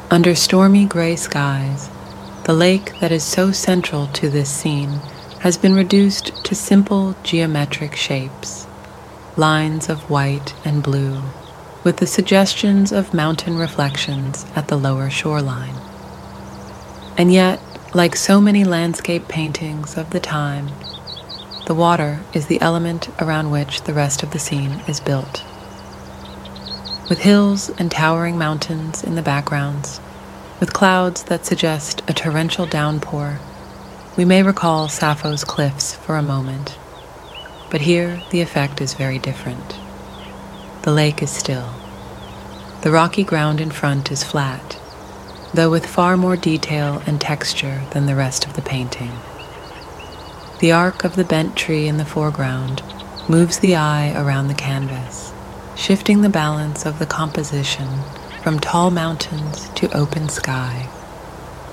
Under stormy gray skies, the lake that is so central to this scene has been reduced to simple geometric shapes, lines of white and blue, with the suggestions of mountain reflections at the lower shoreline. And yet, like so many landscape paintings of the time, the water is the element around which the rest of the scene is built. With hills and towering mountains in the backgrounds, with clouds that suggest a torrential downpour, we may recall Sappho's cliffs for a moment. But here the effect is very different. The lake is still. The rocky ground in front is flat, though with far more detail and texture than the rest of the painting. The arc of the bent tree in the foreground moves the eye around the canvas, shifting the balance of the composition from tall mountains to open sky,